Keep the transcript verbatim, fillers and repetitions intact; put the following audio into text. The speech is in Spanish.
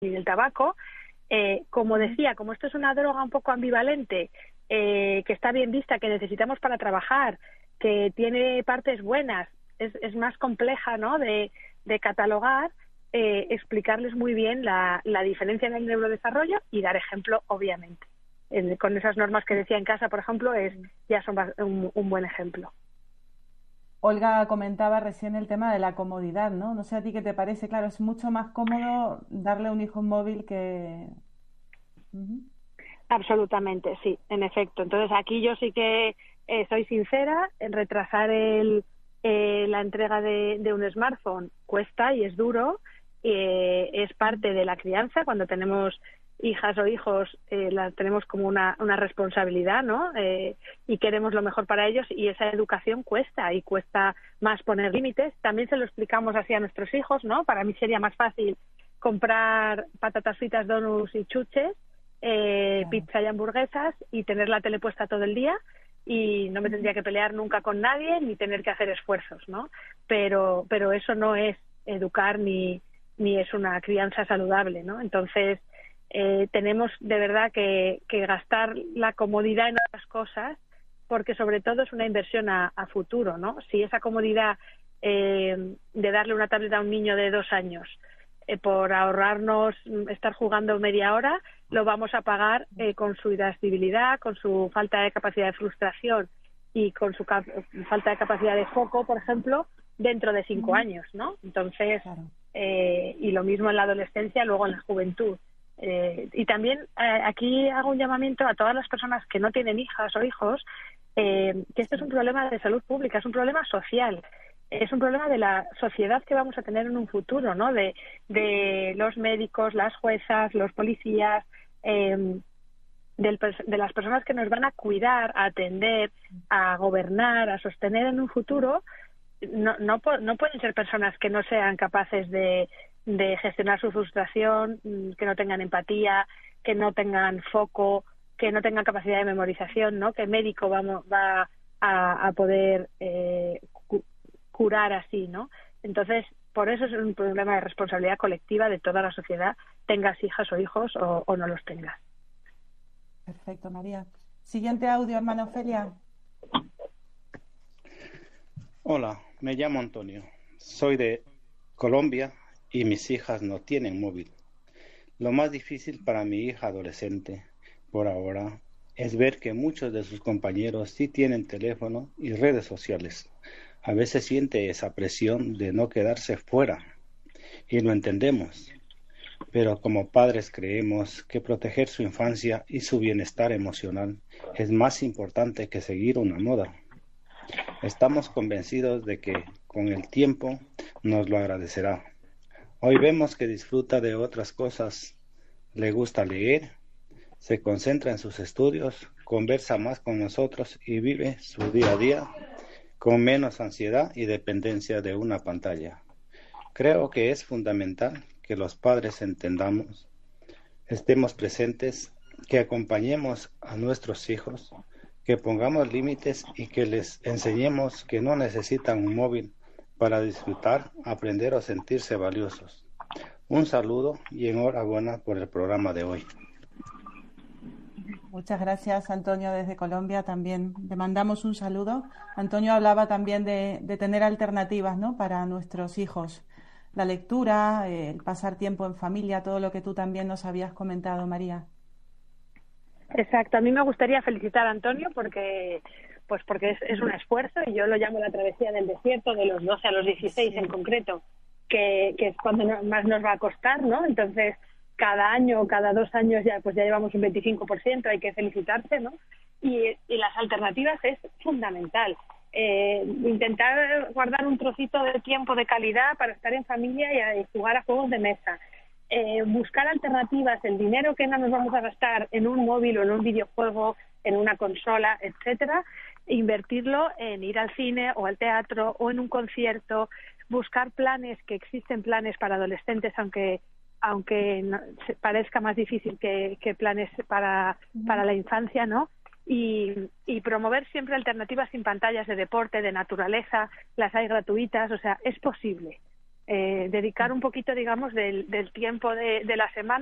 ni del tabaco. Eh, como decía, como esto es una droga un poco ambivalente, eh, que está bien vista, que necesitamos para trabajar, que tiene partes buenas, es, es más compleja, ¿no?, de, de catalogar, eh, explicarles muy bien la, la diferencia en el neurodesarrollo y dar ejemplo, obviamente. El, con esas normas que decía en casa, por ejemplo, es ya son un, un buen ejemplo. Olga comentaba recién el tema de la comodidad, ¿no? No sé a ti qué te parece. Claro, es mucho más cómodo darle a un hijo un móvil que... Uh-huh. Absolutamente, sí, en efecto. Entonces aquí yo sí que eh, soy sincera, en retrasar el, eh, la entrega de, de un smartphone cuesta y es duro, eh, es parte de la crianza. Cuando tenemos hijas o hijos, eh, la tenemos como una, una responsabilidad, ¿no? Eh, y queremos lo mejor para ellos, y esa educación cuesta, y cuesta más poner límites. También se lo explicamos así a nuestros hijos, ¿no? Para mí sería más fácil comprar patatas fritas, donuts y chuches, eh, pizza y hamburguesas, y tener la tele puesta todo el día, y no me tendría que pelear nunca con nadie ni tener que hacer esfuerzos, ¿no? Pero, pero eso no es educar ni, ni es una crianza saludable, ¿no? Entonces, eh, tenemos de verdad que, que gastar la comodidad en otras cosas, porque sobre todo es una inversión a, a futuro, ¿no? Si esa comodidad eh, de darle una tableta a un niño de dos años eh, por ahorrarnos estar jugando media hora, lo vamos a pagar eh, con su irascibilidad, con su falta de capacidad de frustración y con su cap- falta de capacidad de foco, por ejemplo, dentro de cinco años, ¿no? Entonces, Claro. eh, y lo mismo en la adolescencia, luego en la juventud. Eh, y también eh, aquí hago un llamamiento a todas las personas que no tienen hijas o hijos, eh, que esto es un problema de salud pública, es un problema social, es un problema de la sociedad que vamos a tener en un futuro, ¿no? De, de los médicos, las juezas, los policías, eh, del, de las personas que nos van a cuidar, a atender, a gobernar, a sostener en un futuro. No, no, no pueden ser personas que no sean capaces de, de gestionar su frustración, que no tengan empatía, que no tengan foco, que no tengan capacidad de memorización, ¿no? ¿Qué médico vamos, va a, a poder eh, cu curar así, ¿no? Entonces, por eso es un problema de responsabilidad colectiva de toda la sociedad, tengas hijas o hijos o, o no los tengas. Perfecto, María. Siguiente audio, hermana Ofelia. Hola, me llamo Antonio. Soy de Colombia y mis hijas no tienen móvil. Lo más difícil para mi hija adolescente, por ahora, es ver que muchos de sus compañeros sí tienen teléfono y redes sociales. A veces siente esa presión de no quedarse fuera, y lo entendemos. Pero como padres creemos que proteger su infancia y su bienestar emocional es más importante que seguir una moda. Estamos convencidos de que con el tiempo nos lo agradecerá. Hoy vemos que disfruta de otras cosas, le gusta leer, se concentra en sus estudios, conversa más con nosotros y vive su día a día con menos ansiedad y dependencia de una pantalla. Creo que es fundamental que los padres entendamos, estemos presentes, que acompañemos a nuestros hijos, que pongamos límites y que les enseñemos que no necesitan un móvil para disfrutar, aprender o sentirse valiosos. Un saludo y enhorabuena por el programa de hoy. Muchas gracias, Antonio, desde Colombia. También le mandamos un saludo. Antonio hablaba también de, de tener alternativas, ¿no?, para nuestros hijos. La lectura, eh, el pasar tiempo en familia, todo lo que tú también nos habías comentado, María. Exacto. A mí me gustaría felicitar a Antonio porque pues porque es, es un esfuerzo, y yo lo llamo la travesía del desierto, de los doce a los dieciséis, sí, en concreto, que, que es cuando no, más nos va a costar, ¿no? Entonces, cada año, cada dos años ya pues ya llevamos un veinticinco por ciento, hay que felicitarse, ¿no? Y, y las alternativas es fundamental. Eh, intentar guardar un trocito de tiempo de calidad para estar en familia y, a, y jugar a juegos de mesa. Eh, buscar alternativas, el dinero que no nos vamos a gastar en un móvil o en un videojuego, en una consola, etcétera, invertirlo en ir al cine o al teatro o en un concierto, buscar planes, que existen planes para adolescentes, aunque aunque no, parezca más difícil que, que planes para, para la infancia, ¿no? Y, y promover siempre alternativas sin pantallas, de deporte, de naturaleza, las hay gratuitas, o sea, es posible. eh, dedicar un poquito, digamos, del, del tiempo de, de la semana